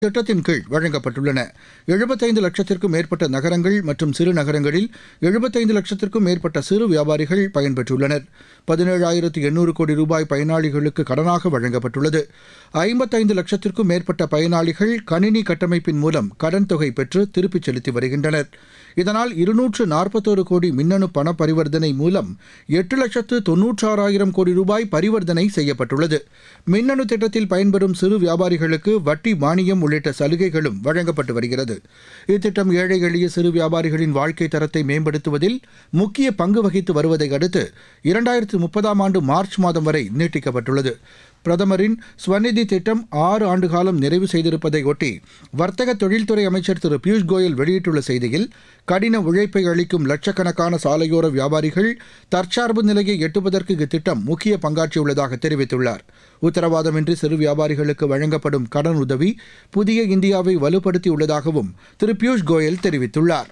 திட்டத்தின் கீழ் வழங்கப்பட்டுள்ளன. 75 லட்சத்திற்கும் மேற்பட்ட நகரங்கள் மற்றும் சிறு நகரங்களில் 75 லட்சத்திற்கும் மேற்பட்ட சிறு வியாபாரிகள் பயன்பெற்றுள்ளனர். 17,800 கோடி ரூபாய் பயனாளிகளுக்கு கடனாக வழங்கப்பட்டுள்ளது. 55 லட்சத்திற்கும் மேற்பட்ட பயனாளிகள் கணினி கட்டமைப்பின் மூலம் கடன் தொகை பெற்று திருப்பிச் செலுத்தி வருகின்றனர். இதனால் 241 கோடி மின்னணு பண பரிவர்த்தனை மூலம் 8,96,000 கோடி ரூபாய் பரிவர்த்தனை செய்யப்பட்டுள்ளது. மின்னணு திட்டத்தில் பயன்பெறும் சிறு வியாபாரிகளுக்கு வட்டி மானியம் உள்ளிட்ட சலுகைகளும் வழங்கப்பட்டு வருகிறது. இத்திட்டம் ஏழை எளிய சிறு வியாபாரிகளின் வாழ்க்கை தரத்தை மேம்படுத்துவதில் முக்கிய பங்கு வகித்து வருவதை அடுத்து 2030ஆம் ஆண்டு மார்ச் மாதம் வரை நீட்டிக்கப்பட்டுள்ளது. பிரதமரின் ஸ்வநிதி திட்டம் 6 ஆண்டு காலம் நிறைவு செய்திருப்பதை ஒட்டி வர்த்தக தொழில்துறை அமைச்சர் திரு பியூஷ் கோயல் வெளியிட்டுள்ள செய்தியில், கடின உழைப்பை அளிக்கும் லட்சக்கணக்கான சாலையோர வியாபாரிகள் தற்சார்பு நிலையை எட்டுவதற்கு இத்திட்டம் முக்கிய பங்காற்றியுள்ளதாக தெரிவித்துள்ளார். உத்தரவாதமின்றி சிறு வியாபாரிகளுக்கு வழங்கப்படும் கடன் உதவி புதிய இந்தியாவை வலுப்படுத்தியுள்ளதாகவும் திரு பியூஷ் கோயல் தெரிவித்துள்ளார்.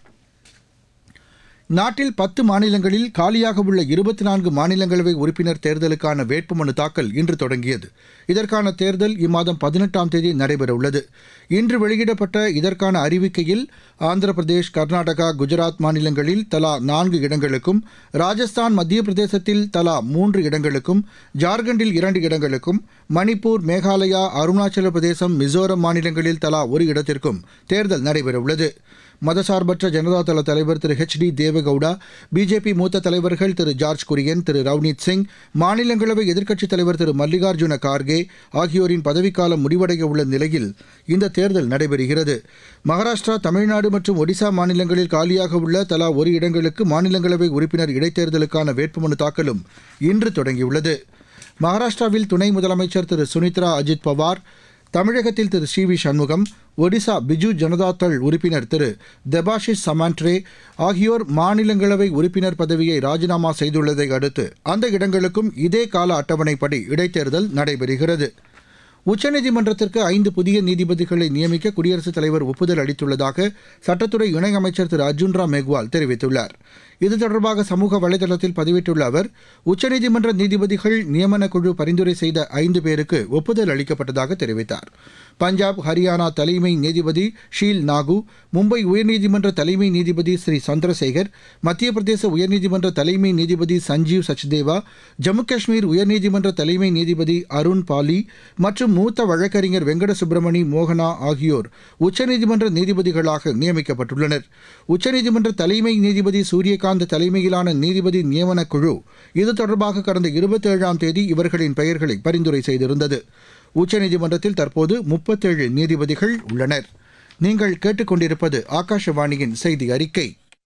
நாட்டில் 10 மாநிலங்களில் காலியாக உள்ள 24 மாநிலங்களவை உறுப்பினர் தேர்தலுக்கான வேட்புமனு தாக்கல் இன்று தொடங்கியது. இதற்கான தேர்தல் இம்மாதம் 18ஆம் தேதி நடைபெறவுள்ளது. இன்று வெளியிடப்பட்ட இதற்கான அறிவிக்கையில் ஆந்திர பிரதேஷ், கர்நாடகா, குஜராத் மாநிலங்களில் தலா 4 இடங்களுக்கும், ராஜஸ்தான், மத்திய பிரதேசத்தில் தலா 3 இடங்களுக்கும், ஜார்க்கண்டில் 2 இடங்களுக்கும், மணிப்பூர், மேகாலயா, அருணாச்சல பிரதேசம், மிசோரம் மாநிலங்களில் தலா 1 இடத்திற்கும் தேர்தல் நடைபெறவுள்ளது. மதசார்பற்ற ஜனதாதள தலைவர் திரு HD தேவகவுடா, பிஜேபி மூத்த தலைவர்கள் திரு ஜார்ஜ் குரியன், திரு ரவ்னீத் சிங், மாநிலங்களவை எதிர்க்கட்சித் தலைவர் திரு மல்லிகார்ஜுன கார்கே ஆகியோரின் பதவிக்காலம் முடிவடைய உள்ள நிலையில் இந்த தேர்தல் நடைபெறுகிறது. மகாராஷ்டிரா, தமிழ்நாடு மற்றும் ஒடிசா மாநிலங்களில் காலியாக உள்ள தலா 1 இடங்களுக்கு மாநிலங்களவை உறுப்பினர் இடைத்தேர்தலுக்கான வேட்புமனு தாக்கலும் இன்று தொடங்கியுள்ளது. மகாராஷ்டிராவில் துணை முதலமைச்சர் திரு சுனித்ரா அஜித் பவார், தமிழகத்தில் திரு சி வி சண்முகம், ஒடிசா பிஜு ஜனதாதள் உறுப்பினர் திரு தெபாஷிஷ் சமாண்ட்ரே ஆகியோர் மாநிலங்களவை உறுப்பினர் பதவியை ராஜினாமா செய்துள்ளதை அடுத்து அந்த இடங்களுக்கும் இதே கால அட்டவணைப்படி இடைத்தேர்தல் நடைபெறுகிறது. உச்சநீதிமன்றத்திற்கு 5 புதிய நீதிபதிகளை நியமிக்க குடியரசுத் தலைவர் ஒப்புதல் அளித்துள்ளதாக சட்டத்துறை இணையமைச்சர் திரு அர்ஜுன் ராம் மேக்வால் தெரிவித்துள்ளார். இது தொடர்பாக சமூக வலைதளத்தில் பதிவிட்டுள்ள அவர், உச்சநீதிமன்ற நீதிபதிகள் நியமன குழு பரிந்துரை செய்த 5 பேருக்கு ஒப்புதல் அளிக்கப்பட்டதாக தெரிவித்தார். பஞ்சாப், ஹரியானா தலைமை நீதிபதி ஷீல் நாகு, மும்பை உயர்நீதிமன்ற தலைமை நீதிபதி ஸ்ரீ சந்திரசேகர், மத்திய பிரதேச உயர்நீதிமன்ற தலைமை நீதிபதி சஞ்சீவ் சச்தேவா, ஜம்மு காஷ்மீர் உயர்நீதிமன்ற தலைமை நீதிபதி அருண் பாலி மற்றும் மூத்த வழக்கறிஞர் வெங்கட சுப்பிரமணி மோகனா ஆகியோர் உச்சநீதிமன்ற நீதிபதிகளாக நியமிக்கப்பட்டுள்ளனர். உச்சநீதிமன்ற தலைமை நீதிபதி சூரியகாந்த் தலைமையிலான நீதிபதி நியமன குழு இது தொடர்பாக கடந்த 27ஆம் தேதி இவர்களின் பெயர்களை பரிந்துரை செய்திருந்தது. உச்சநீதிமன்றத்தில் தற்போது 37 நீதிபதிகள் உள்ளனர். நீங்கள் கேட்டுக்கொண்டிருப்பது ஆகாஷவாணியின் செய்தி அறிக்கை.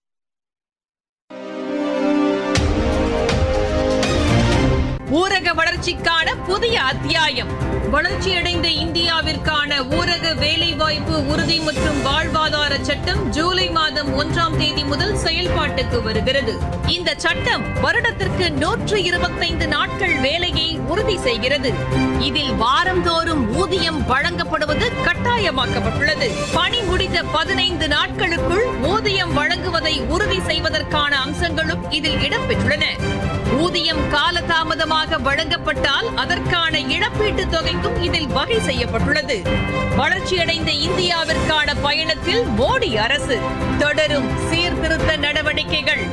ஊரக வளர்ச்சிக்கான புதிய அத்தியாயம். வளர்ச்சியடைந்த இந்தியாவிற்கான ஊரக வேலைவாய்ப்பு உறுதி மற்றும் வாழ்வாதார சட்டம் ஜூலை மாதம் 1ஆம் தேதி முதல் செயல்பாட்டுக்கு வருகிறது. இந்த சட்டம் வருடத்திற்கு 125 நாட்கள் வேலையை உறுதி செய்கிறது. இதில் வாரந்தோறும் ஊதியம் வழங்கப்படுவது கட்டாயமாக்கப்பட்டுள்ளது. பணி முடிந்த 15 நாட்களுக்குள் ஊதியம் வழங்குவதை உறுதி செய்வதற்கான அம்சங்களும் இதில் இடம்பெற்றுள்ளன. ஊதியம் காலதாமதமாக வழங்கப்பட்டால் அதற்கான இழப்பீட்டுத் தொகைக்கும் இதில் வகை செய்யப்பட்டுள்ளது. வளர்ச்சியடைந்த இந்தியாவிற்கான பயணத்தில் மோடி அரசு தொடரும் சீர்திருத்த நடவடிக்கைகள்.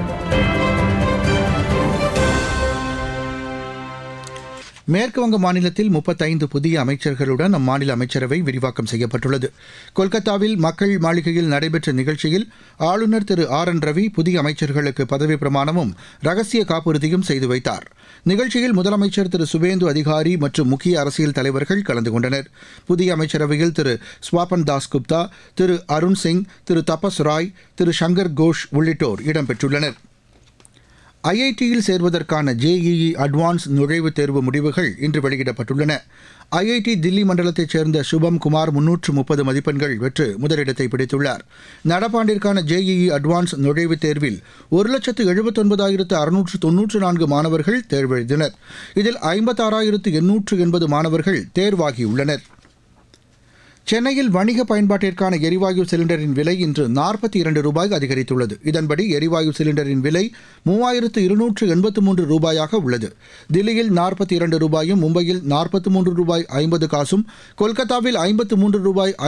மேற்குவங்க மாநிலத்தில் 35 புதிய அமைச்சர்களுடன் அம்மாநில அமைச்சரவை விரிவாக்கம் செய்யப்பட்டுள்ளது. கொல்கத்தாவில் மக்கள் மாளிகையில் நடைபெற்ற நிகழ்ச்சியில் ஆளுநர் திரு RN ரவி புதிய அமைச்சர்களுக்கு பதவி பிரமாணமும் ரகசிய காப்புறுதியும் செய்து வைத்தார். நிகழ்ச்சியில் முதலமைச்சர் திரு சுவேந்து அதிகாரி மற்றும் முக்கிய அரசியல் தலைவர்கள் கலந்து கொண்டனர். புதிய அமைச்சரவையில் திரு ஸ்வாபன் தாஸ் குப்தா, திரு அருண் சிங், திரு தபஸ் ராய், திரு சங்கர் கோஷ் உள்ளிட்டோர் இடம்பெற்றுள்ளனர். IIT-யில் சேர்வதற்கான JEE அட்வான்ஸ் நுழைவுத் தேர்வு முடிவுகள் இன்று வெளியிடப்பட்டுள்ளன. IIT தில்லி மண்டலத்தைச் சேர்ந்த சுபம் குமார் 330 மதிப்பெண்கள் பெற்று முதலிடத்தை பிடித்துள்ளார். நடப்பாண்டிற்கான JEE அட்வான்ஸ் நுழைவுத் தேர்வில் 1,79,694 மாணவர்கள் தேர்வெழுதினர். இதில் 56,880 மாணவர்கள் தேர்வாகியுள்ளனர். சென்னையில் வணிக பயன்பாட்டிற்கான எரிவாயு சிலிண்டரின் விலை இன்று 42 ரூபாய் அதிகரித்துள்ளது. இதன்படி எரிவாயு சிலிண்டரின் விலை 3,283 ரூபாயாக உள்ளது. தில்லியில் 42 ரூபாயும், மும்பையில் 43 ரூபாய் 50 காசும், கொல்கத்தாவில் 53 ரூபாய்